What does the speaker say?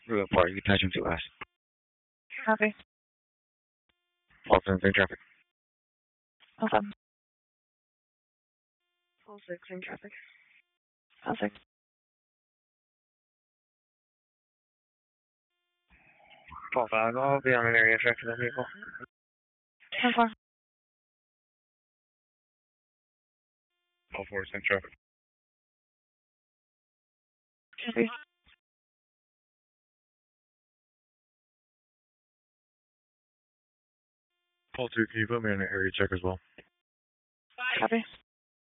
Route 4, you attaching to us. Copy. Fulton, same traffic. Okay. Full 6 in traffic. Full 6. Paul 5, I'll be on an area check for that vehicle. 10-4. Paul 4, same traffic. Copy. Paul 2, can you put me on an area check as well? Copy.